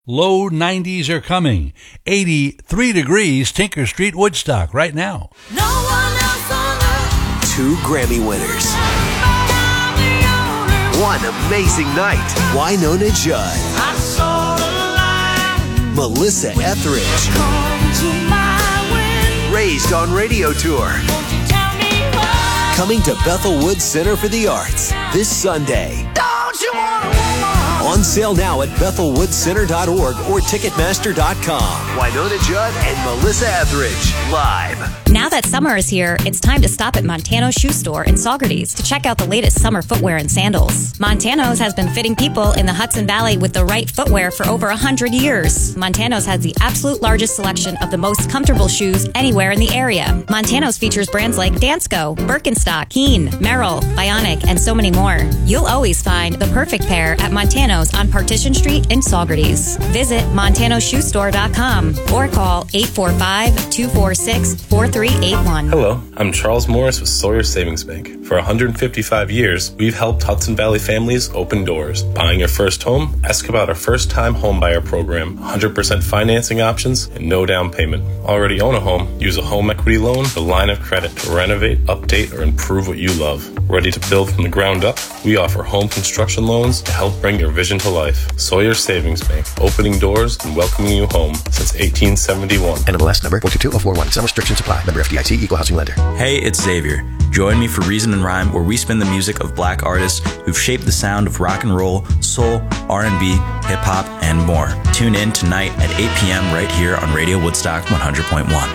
Low 90s are coming. 83 degrees, Tinker Street, Woodstock, right now. No one else on earth. 2 Grammy winners. One amazing night. Wynonna Judd. I saw the light. Melissa Etheridge. Come to my window. Raised on Radio Tour. Won't you tell me why? Coming to Bethel Woods Center for the Arts this Sunday. Don't you want a woman? On sale now at BethelWoodsCenter.org or Ticketmaster.com. Wynonna Judd and Melissa Etheridge live. Now that summer is here, it's time to stop at Montano's Shoe Store in Saugerties to check out the latest summer footwear and sandals. Montano's has been fitting people in the Hudson Valley with the right footwear for over 100 years. Montano's has the absolute largest selection of the most comfortable shoes anywhere in the area. Montano's features brands like Dansko, Birkenstock, Keen, Merrell, Bionic, and so many more. You'll always find the perfect pair at Montano's on Partition Street in Saugerties. Visit MontanoShoeStore.com or call 845-246-4381. Hello, I'm Charles Morris with Sawyer Savings Bank. For 155 years, we've helped Hudson Valley families open doors. Buying your first home? Ask about our first-time homebuyer program, 100% financing options, and no down payment. Already own a home? Use a home equity loan, the line of credit to renovate, update, or improve what you love. Ready to build from the ground up? We offer home construction loans to help bring your vision to life. Sawyer Savings Bank, opening doors and welcoming you home since 1871. NMLS number 422-041. Some restrictions apply. Member FDIC, Equal Housing Lender. Hey, it's Xavier. Join me for Reason and Rhyme, where we spin the music of black artists who've shaped the sound of rock and roll, soul, R&B, hip-hop, and more. Tune in tonight at 8 p.m. right here on Radio Woodstock 100.1.